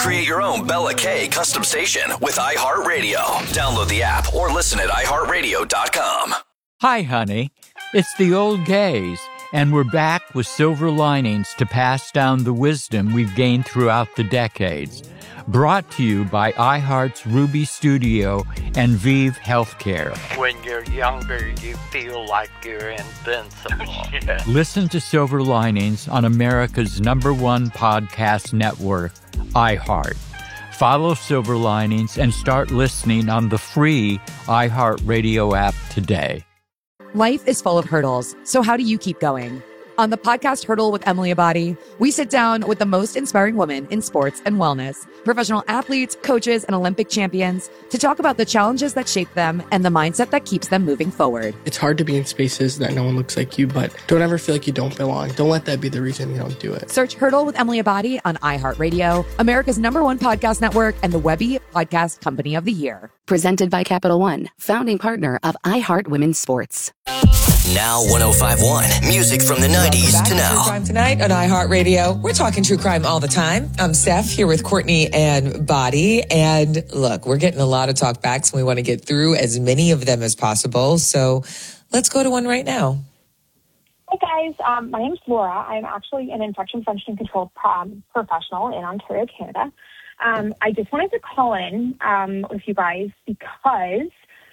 Create your own Bella K custom station with iHeartRadio. Download the app or listen at iHeartRadio.com. Hi, honey. It's the old gays, and we're back with silver linings to pass down the wisdom we've gained throughout the decades. Brought to you by iHeart's Ruby Studio and Vive Healthcare. When you're younger, you feel like you're invincible. Yeah. Listen to Silver Linings on America's #1 podcast network, iHeart. Follow Silver Linings and start listening on the free iHeartRadio app today. Life is full of hurdles, so how do you keep going? On the podcast Hurdle with Emily Abadi, we sit down with the most inspiring women in sports and wellness, professional athletes, coaches, and Olympic champions to talk about the challenges that shape them and the mindset that keeps them moving forward. It's hard to be in spaces that no one looks like you, but don't ever feel like you don't belong. Don't let that be the reason you don't do it. Search Hurdle with Emily Abadi on iHeartRadio, America's #1 podcast network, and the Webby Podcast Company of the Year. Presented by Capital One, founding partner of iHeart Women's Sports. Now 105.1. Music from the 90s Back to now. True Crime Tonight on iHeartRadio. We're talking true crime all the time. I'm Steph here with Courtney and Body. And look, we're getting a lot of talkbacks and we want to get through as many of them as possible. So let's go to one right now. Hey guys, my name is Laura. I'm actually an infection prevention and control professional in Ontario, Canada. I just wanted to call in with you guys because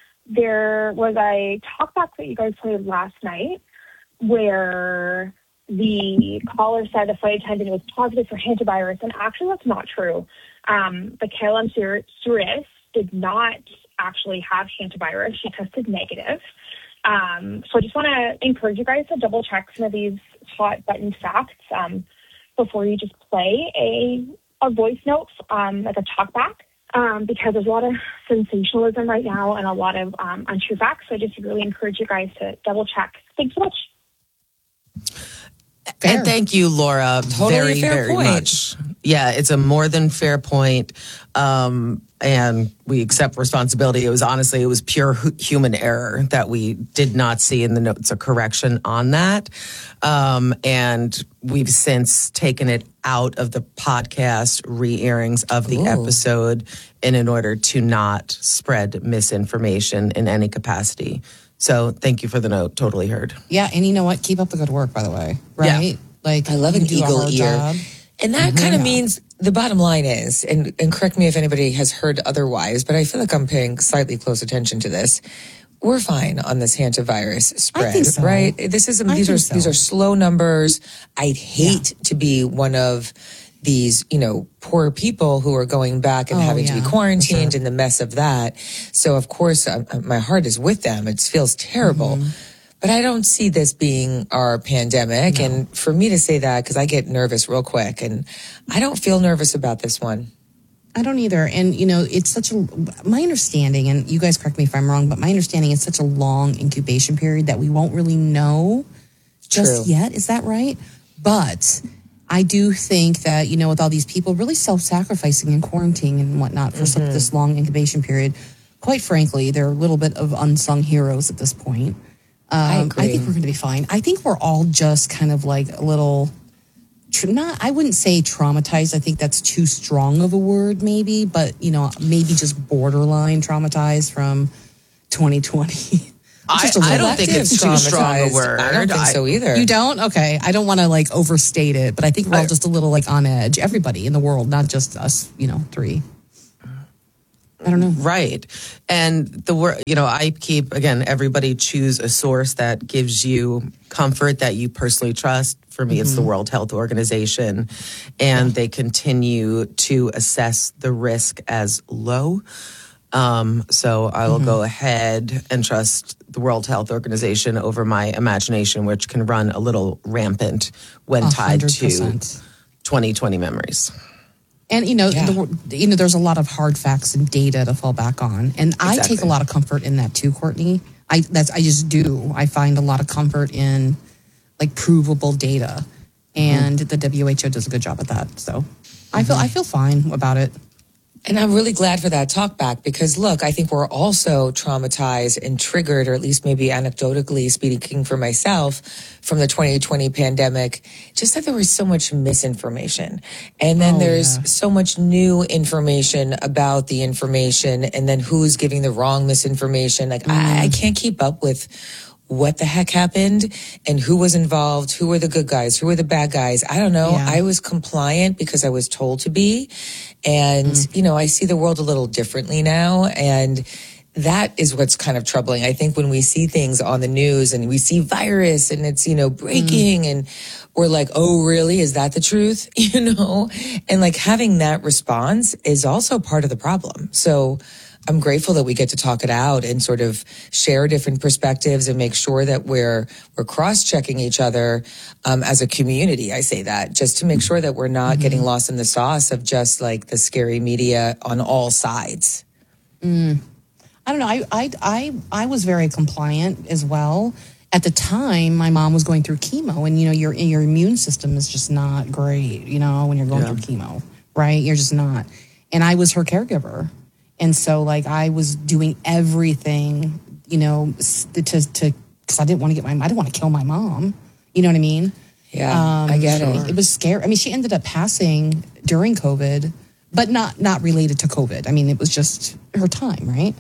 there was a talkback that you guys played last night where the caller said the flight attendant was positive for hantavirus, and actually that's not true. The KLM stewardess did not actually have hantavirus. She tested negative. So I just want to encourage you guys to double check some of these hot button facts before you just play a voice note, like a talkback. Because there's a lot of sensationalism right now and a lot of untrue facts. So I just really encourage you guys to double check. Thanks so much. Fair. And thank you, Laura, Totally fair very point. much. Yeah, it's a more than fair point. And we accept responsibility. It was pure human error that we did not see in the notes a correction on that. And we've since taken it out of the podcast re-airings of the episode in order to not spread misinformation in any capacity. So thank you for the note. Totally heard. Yeah, and you know what? Keep up the good work, by the way. Right? Yeah. Like, I love an you do a eagle hard ear. job. And that kind of means the bottom line is, and correct me if anybody has heard otherwise, but I feel like I'm paying slightly close attention to this. We're fine on this hantavirus spread, I think so. right? These are slow numbers. I'd hate to be one of these, poor people who are going back and having to be quarantined and the mess of that. So of course, my heart is with them. It feels terrible. But I don't see this being our pandemic. No. And for me to say that, because I get nervous real quick, and I don't feel nervous about this one. I don't either. And, it's my understanding, and you guys correct me if I'm wrong, but my understanding is such a long incubation period that we won't really know just yet. Is that right? But I do think that, with all these people really self-sacrificing and quarantining and whatnot for this long incubation period, quite frankly, they're a little bit of unsung heroes at this point. I agree. I think we're going to be fine. I think we're all just kind of like a little, I wouldn't say traumatized. I think that's too strong of a word maybe, but, maybe just borderline traumatized from 2020. I don't think it's too strong a word. I don't think so either. You don't? Okay. I don't want to overstate it, but I think we're all just a little on edge. Everybody in the world, not just us, three. I don't know. Right. And the word, I keep, again, everybody choose a source that gives you comfort that you personally trust. For me, it's the World Health Organization. And they continue to assess the risk as low. So I will go ahead and trust the World Health Organization over my imagination, which can run a little rampant when tied 100%. to 2020 memories. And, there's a lot of hard facts and data to fall back on. And I take a lot of comfort in that too, Courtney. I just do. I find a lot of comfort in provable data. And the WHO does a good job at that. So I feel fine about it. And I'm really glad for that talk back because, look, I think we're also traumatized and triggered, or at least maybe anecdotally speaking for myself, from the 2020 pandemic, just that there was so much misinformation. And then there's so much new information about the information, and then who's giving the wrong misinformation. Like, I can't keep up with what the heck happened and who was involved, who were the good guys, who were the bad guys. I don't know. I was compliant because I was told to be. And, you know, I see the world a little differently now. And that is what's kind of troubling. I think when we see things on the news and we see virus and it's, you know, breaking and we're like, oh, really? Is that the truth? You know, and like having that response is also part of the problem. So I'm grateful that we get to talk it out and sort of share different perspectives and make sure that we're cross-checking each other as a community. I say that just to make sure that we're not getting lost in the sauce of just like the scary media on all sides. I don't know. I was very compliant as well. At the time, my mom was going through chemo, and you know your immune system is just not great. You know when you're going through chemo, right? You're just not. And I was her caregiver. And so, like, I was doing everything, you know, because I didn't want to I didn't want to kill my mom. You know what I mean? Yeah, I get it. It was scary. I mean, she ended up passing during COVID, but not related to COVID. I mean, it was just her time, right?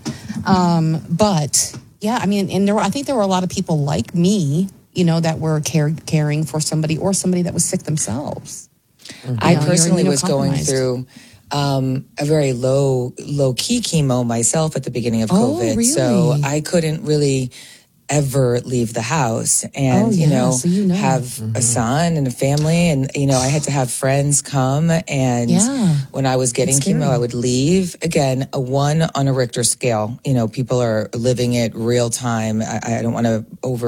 But yeah, I mean, and I think there were a lot of people like me, you know, that were caring for somebody or somebody that was sick themselves. I personally was going through a very low key chemo myself at the beginning of COVID. Really? So I couldn't really ever leave the house and, you know, have a son and a family. And, you know, I had to have friends come. And when I was getting chemo, I would leave. Again, a 1 on a Richter scale. You know, people are living it real time. I don't want to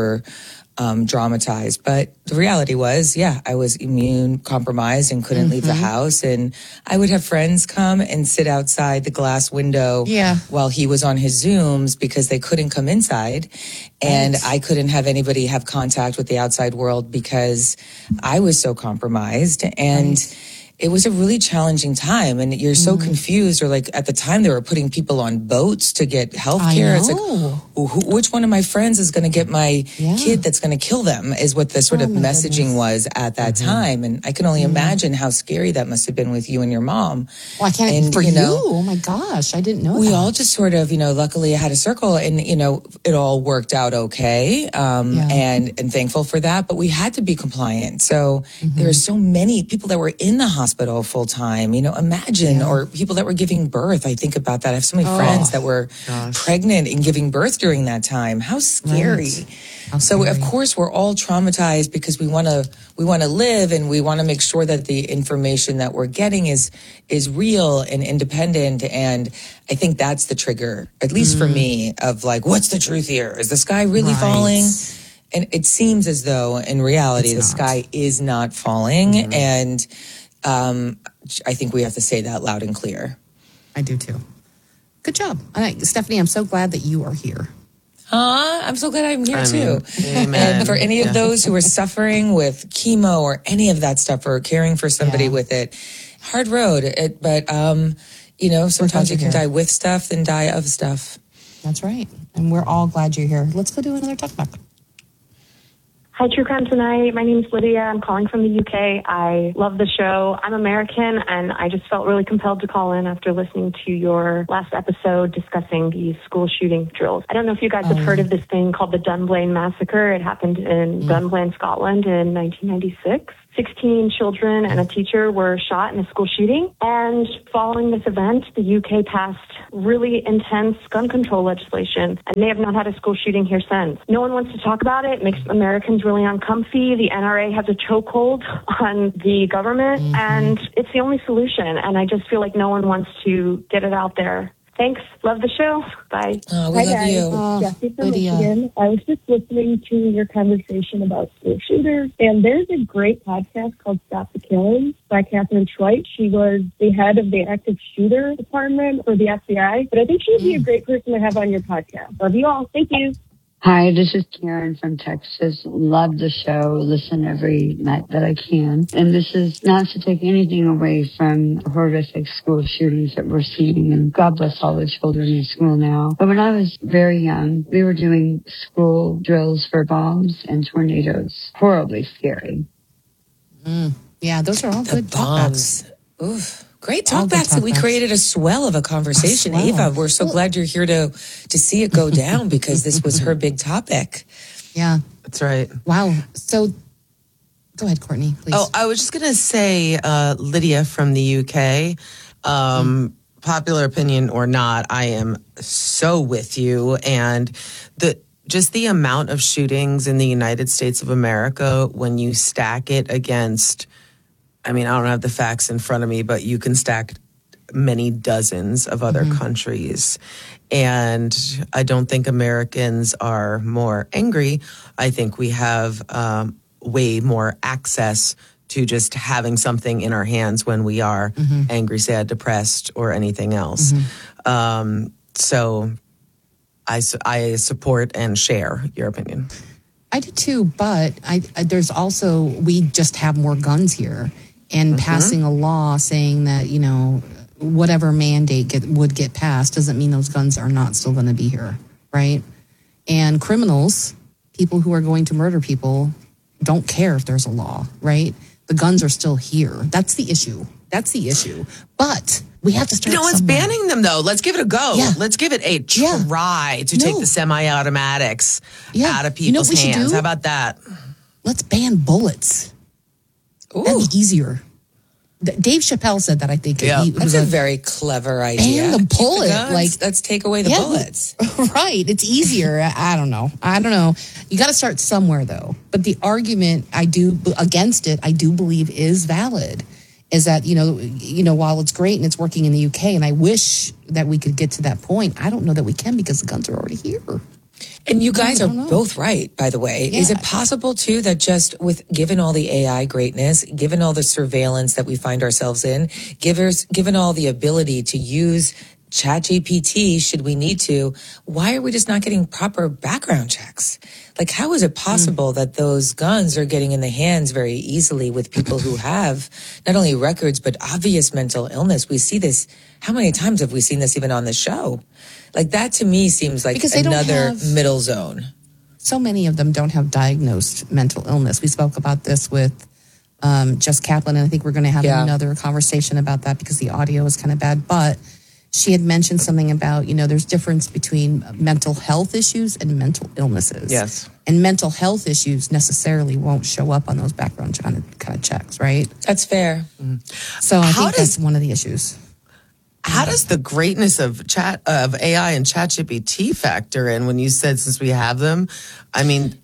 dramatized, but the reality was, I was immune compromised and couldn't leave the house. And I would have friends come and sit outside the glass window while he was on his Zooms because they couldn't come inside. And I couldn't have anybody have contact with the outside world because I was so compromised. And it was a really challenging time, and you're so confused. Or like at the time, they were putting people on boats to get health care. It's like, which one of my friends is going to get my kid that's going to kill them? Is what the sort of messaging was at that time. And I can only imagine how scary that must have been with you and your mom. Well, I can't for you. Oh my gosh, I didn't know. We all just sort of, you know, luckily I had a circle, and you know, it all worked out okay. And thankful for that. But we had to be compliant. So there are so many people that were in the hospital full time, you know, imagine, or people that were giving birth. I think about that. I have so many friends that were pregnant and giving birth during that time. How scary. So of course we're all traumatized because we want to live, and we want to make sure that the information that we're getting is real and independent. And I think that's the trigger, at least for me, of like, what's the truth here? Is the sky really falling? And it seems as though in reality the sky is not falling. And I think we have to say that loud and clear. I do too. Good job. Stephanie, I'm so glad that you are here. I'm so glad I'm here too. Amen. And for any of those who are suffering with chemo or any of that stuff, or caring for somebody with it, hard road. But you know, sometimes you can die with stuff than die of stuff. That's right. And we're all glad you're here. Let's go do another talk back. Hi, True Crime Tonight. My name is Lydia. I'm calling from the UK. I love the show. I'm American, and I just felt really compelled to call in after listening to your last episode discussing the school shooting drills. I don't know if you guys have heard of this thing called the Dunblane Massacre. It happened in Dunblane, Scotland in 1996. 16 children and a teacher were shot in a school shooting. And following this event, the UK passed really intense gun control legislation, and they have not had a school shooting here since. No one wants to talk about it. It makes Americans really uncomfy. The NRA has a chokehold on the government, and it's the only solution. And I just feel like no one wants to get it out there. Thanks. Love the show. Bye. We Hi, love guys. you. Jesse from Michigan. I was just listening to your conversation about school shooters, and there's a great podcast called Stop the Killing by Catherine Schweit. She was the head of the active shooter department for the FBI, but I think she would be a great person to have on your podcast. Love you all. Thank you. Hi, this is Karen from Texas. Love the show. Listen every night that I can. And this is not to take anything away from the horrific school shootings that we're seeing. And God bless all the children in school now. But when I was very young, we were doing school drills for bombs and tornadoes. Horribly scary. Yeah, those are all good bombs. Oof. Great talkbacks. We created a swell of a conversation. Ava, we're so glad you're here to see it go down because this was her big topic. Yeah. That's right. Wow. So go ahead, Courtney, please. Oh, I was just going to say, Lydia from the UK, popular opinion or not, I am so with you. And just the amount of shootings in the United States of America, when you stack it against, I mean, I don't have the facts in front of me, but you can stack many dozens of other countries. And I don't think Americans are more angry. I think we have way more access to just having something in our hands when we are angry, sad, depressed, or anything else. So I support and share your opinion. I do too, but there's also, we just have more guns here. And passing a law saying that, you know, whatever mandate would get passed doesn't mean those guns are not still going to be here, right? And criminals, people who are going to murder people, don't care if there's a law, right? The guns are still here. That's the issue. But we have to start. No one's banning them, though. Let's give it a go. Yeah. Let's give it a try to take the semi-automatics out of people's hands. How about that? Let's ban bullets. Ooh. That'd be easier. Dave Chappelle said that, I think. That's a very clever idea. Ban the bullet. Let's take away the bullets. Right. It's easier. I don't know. You got to start somewhere, though. But the argument against it, I do believe is valid. Is that, you know, while it's great and it's working in the UK, and I wish that we could get to that point, I don't know that we can because the guns are already here. And you guys are both right, by the way. Yeah. Is it possible, too, that just given all the AI greatness, given all the surveillance that we find ourselves in, given all the ability to use ChatGPT, should we need to, why are we just not getting proper background checks? Like, how is it possible that those guns are getting in the hands very easily with people who have not only records, but obvious mental illness? We see this. How many times have we seen this even on the show? Like, that to me seems like another middle zone. So many of them don't have diagnosed mental illness. We spoke about this with Jess Kaplan, and I think we're going to have another conversation about that because the audio is kind of bad. But she had mentioned something about, you know, there's difference between mental health issues and mental illnesses. Yes. And mental health issues necessarily won't show up on those background kind of checks, right? That's fair. So I think that's one of the issues. How does the greatness of AI and ChatGPT factor in when you said since we have them? I mean,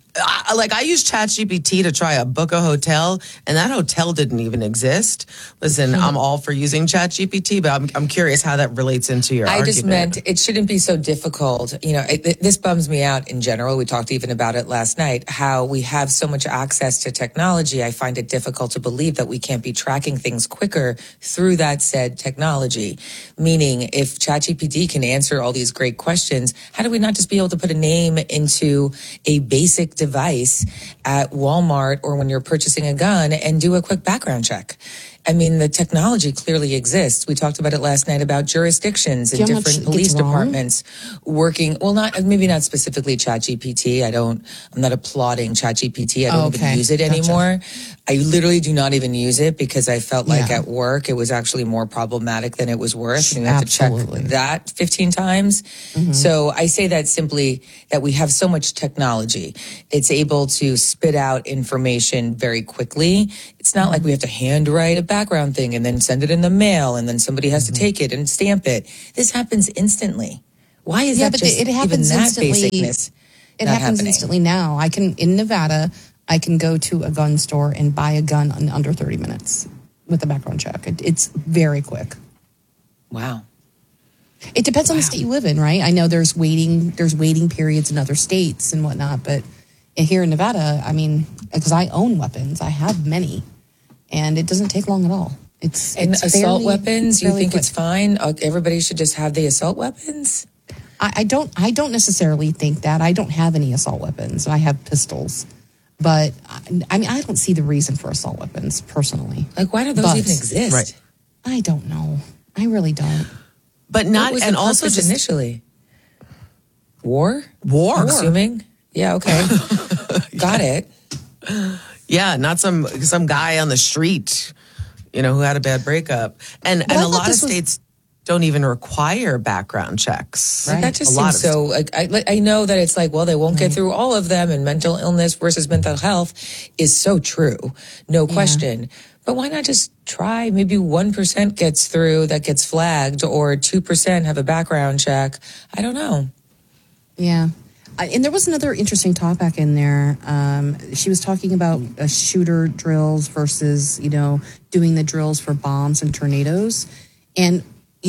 I used ChatGPT to try to book a hotel, and that hotel didn't even exist. Listen, I'm all for using ChatGPT, but I'm curious how that relates into your argument. I just meant it shouldn't be so difficult. You know, this bums me out in general. We talked even about it last night, how we have so much access to technology. I find it difficult to believe that we can't be tracking things quicker through that said technology. Meaning, if ChatGPT can answer all these great questions, how do we not just be able to put a name into a basic device at Walmart or when you're purchasing a gun and do a quick background check? I mean, the technology clearly exists. We talked about it last night about jurisdictions and different police departments working. Well, maybe not specifically ChatGPT. I'm not applauding ChatGPT. I don't even use it anymore. I literally do not even use it because I felt like at work it was actually more problematic than it was worth. And you have to check that 15 times. So I say that simply that we have so much technology. It's able to spit out information very quickly. It's not like we have to handwrite a background thing and then send it in the mail and then somebody has to take it and stamp it. This happens instantly. Why is that just it happens even that instantly. basicness? It happens instantly now. In Nevada, I can go to a gun store and buy a gun in under 30 minutes with a background check. It's very quick. Wow. It depends on the state you live in, right? I know there's waiting periods in other states and whatnot, but here in Nevada, I mean, because I own weapons, I have many, and it doesn't take long at all. It's assault weapons. You think it's fine? Everybody should just have the assault weapons? I don't necessarily think that. I don't have any assault weapons. I have pistols. But I mean, I don't see the reason for assault weapons personally. Like, why do those even exist? Right. I don't know. I really don't. But not, what was and the also purpose just initially. War? War. I'm assuming. Yeah. Okay. Got it. Yeah, not some guy on the street, who had a bad breakup. And a lot of states don't even require background checks. Right. That just seems so. Like, I know that it's like, well, they won't get through all of them, and mental illness versus mental health is so true, no question. But why not just try? Maybe 1% gets through that gets flagged, or 2% have a background check. I don't know. Yeah. And there was another interesting topic in there. She was talking about shooter drills versus, doing the drills for bombs and tornadoes. And,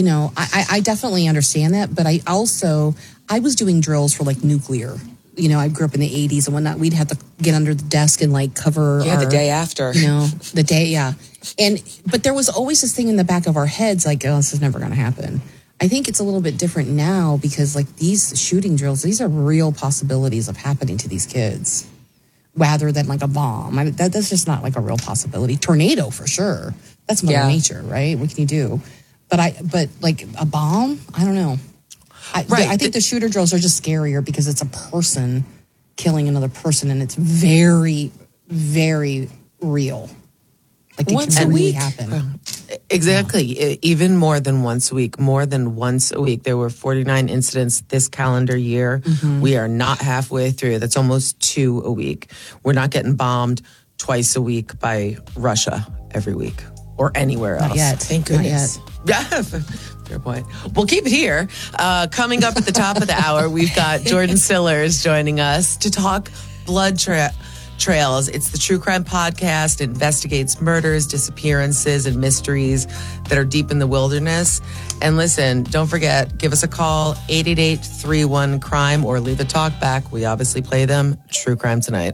I definitely understand that. But I was doing drills for like nuclear. I grew up in the 80s and whatnot. We'd have to get under the desk and like cover. Yeah, the day after. The day, yeah. But there was always this thing in the back of our heads like, oh, this is never going to happen. I think it's a little bit different now because like these shooting drills, these are real possibilities of happening to these kids rather than like a bomb. That's just not like a real possibility. Tornado for sure. That's Mother Nature, right? What can you do? But like a bomb, I don't know. I think the shooter drills are just scarier because it's a person killing another person and it's very, very real. Like once a week happen. Exactly. Even more than once a week. More than once a week. There were 49 incidents this calendar year. Mm-hmm. We are not halfway through. That's almost 2 a week. We're not getting bombed twice a week by Russia every week or anywhere else. Not yet. Thank goodness. Yeah. Fair point. We'll keep it here. Coming up at the top of the hour, we've got Jordan Sillers joining us to talk blood trails. It's the True Crime Podcast. It investigates murders, disappearances, and mysteries that are deep in the wilderness. And listen, don't forget, give us a call, 888-31-CRIME, or leave a talk back. We obviously play them. True Crime Tonight.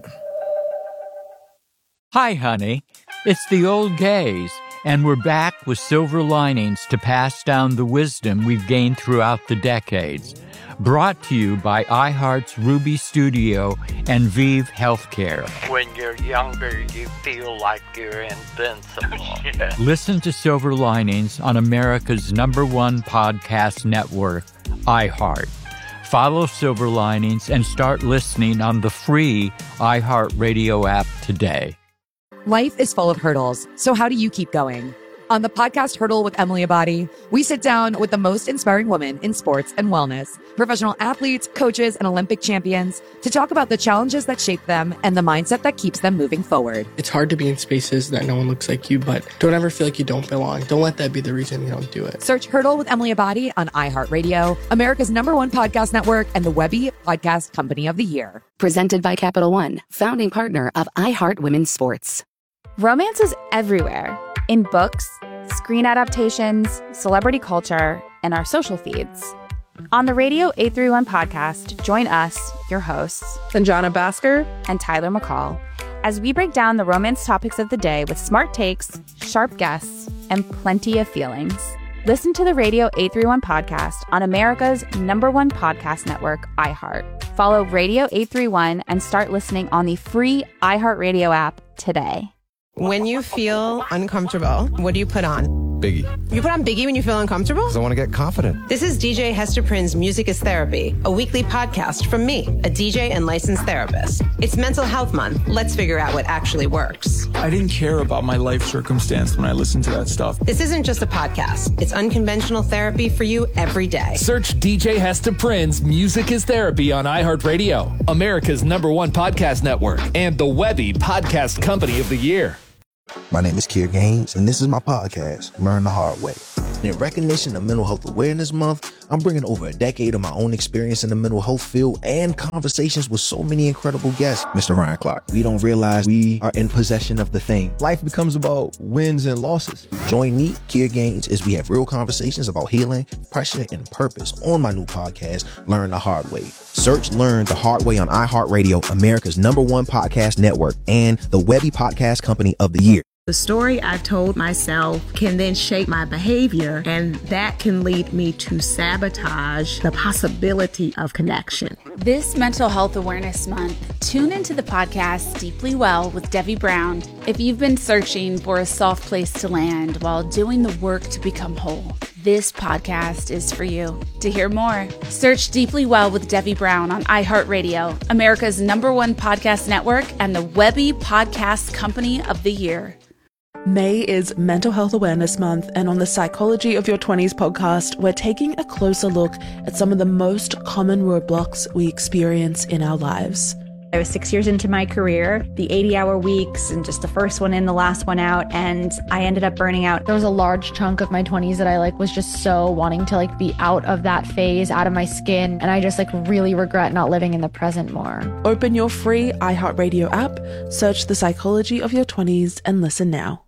Hi, honey. It's the old gays, and we're back with silver linings to pass down the wisdom we've gained throughout the decades. Brought to you by iHeart's Ruby Studio and Vive Healthcare. When you're younger, you feel like you're invincible. Listen to Silver Linings on America's #1 podcast network, iHeart. Follow Silver Linings and start listening on the free iHeartRadio app today. Life is full of hurdles, so how do you keep going? On the podcast Hurdle with Emily Abadi, we sit down with the most inspiring women in sports and wellness, professional athletes, coaches, and Olympic champions to talk about the challenges that shape them and the mindset that keeps them moving forward. It's hard to be in spaces that no one looks like you, but don't ever feel like you don't belong. Don't let that be the reason you don't do it. Search Hurdle with Emily Abadi on iHeartRadio, America's #1 podcast network, and the Webby Podcast Company of the Year. Presented by Capital One, founding partner of iHeart Women's Sports. Romance is everywhere. In books, screen adaptations, celebrity culture, and our social feeds. On the Radio 831 podcast, join us, your hosts, Sanjana Bhaskar and Tyler McCall, as we break down the romance topics of the day with smart takes, sharp guests, and plenty of feelings. Listen to the Radio 831 podcast on America's #1 podcast network, iHeart. Follow Radio 831 and start listening on the free iHeartRadio app today. When you feel uncomfortable, what do you put on? Biggie. You put on Biggie when you feel uncomfortable? Because I want to get confident. This is DJ Hester Prynne's Music is Therapy, a weekly podcast from me, a DJ and licensed therapist. It's Mental Health Month. Let's figure out what actually works. I didn't care about my life circumstance when I listened to that stuff. This isn't just a podcast. It's unconventional therapy for you every day. Search DJ Hester Prynne's Music is Therapy on iHeartRadio, America's #1 podcast network, and the Webby Podcast Company of the Year. My name is Keir Gaines, and this is my podcast, Learn the Hard Way. In recognition of Mental Health Awareness Month, I'm bringing over a decade of my own experience in the mental health field and conversations with so many incredible guests. Mr. Ryan Clark, we don't realize we are in possession of the thing. Life becomes about wins and losses. Join me, Keir Gaines, as we have real conversations about healing, pressure, and purpose on my new podcast, Learn the Hard Way. Search Learn the Hard Way on iHeartRadio, America's #1 podcast network, and the Webby Podcast Company of the Year. The story I told myself can then shape my behavior, and that can lead me to sabotage the possibility of connection. This Mental Health Awareness Month, tune into the podcast Deeply Well with Debbie Brown. If you've been searching for a soft place to land while doing the work to become whole, this podcast is for you. To hear more, search Deeply Well with Debbie Brown on iHeartRadio, America's #1 podcast network, and the Webby Podcast Company of the Year. May is Mental Health Awareness Month, and on the Psychology of Your 20s podcast, we're taking a closer look at some of the most common roadblocks we experience in our lives. I was 6 years into my career, the 80-hour weeks and just the first one in, the last one out, and I ended up burning out. There was a large chunk of my 20s that I was just so wanting to be out of that phase, out of my skin, and I just really regret not living in the present more. Open your free iHeartRadio app, search The Psychology of Your 20s, and listen now.